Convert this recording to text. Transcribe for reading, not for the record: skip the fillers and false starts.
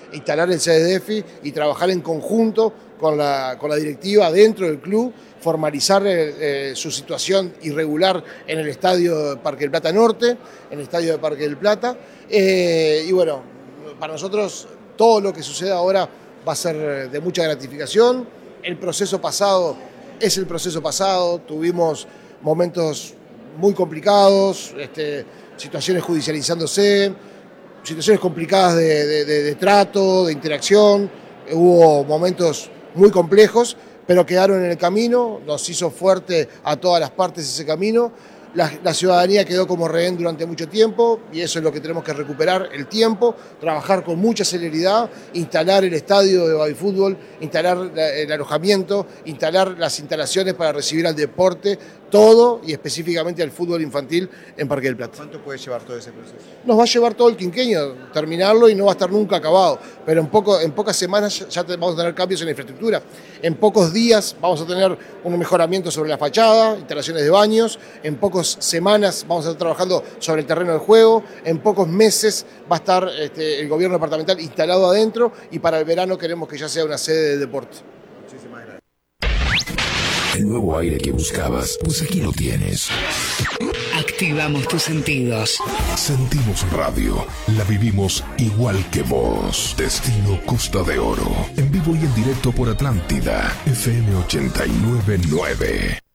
instalar el CDF y trabajar en conjunto con la directiva dentro del club, formalizar su situación irregular en el estadio de Parque del Plata Norte, en el estadio de Parque del Plata. Y bueno, para nosotros todo lo que suceda ahora va a ser de mucha gratificación. El proceso pasado es el proceso pasado, tuvimos momentos muy complicados, situaciones judicializándose, situaciones complicadas de trato, de interacción, hubo momentos muy complejos, pero quedaron en el camino, nos hizo fuerte a todas las partes ese camino. La ciudadanía quedó como rehén durante mucho tiempo y eso es lo que tenemos que recuperar, el tiempo, trabajar con mucha celeridad, instalar el estadio de baby fútbol, instalar el alojamiento, instalar las instalaciones para recibir al deporte, todo y específicamente al fútbol infantil en Parque del Plata. ¿Cuánto puede llevar todo ese proceso? Nos va a llevar todo el quinquenio terminarlo y no va a estar nunca acabado, pero en pocas semanas ya vamos a tener cambios en la infraestructura. En pocos días vamos a tener un mejoramiento sobre la fachada, instalaciones de baños, en pocas semanas vamos a estar trabajando sobre el terreno del juego, en pocos meses va a estar el gobierno departamental instalado adentro y para el verano queremos que ya sea una sede de deporte. Muchísimas gracias. El nuevo aire que buscabas, pues aquí lo tienes. Activamos tus sentidos. Sentimos radio, la vivimos igual que vos. Destino Costa de Oro, en vivo y en directo por Atlántida, FM 89.9.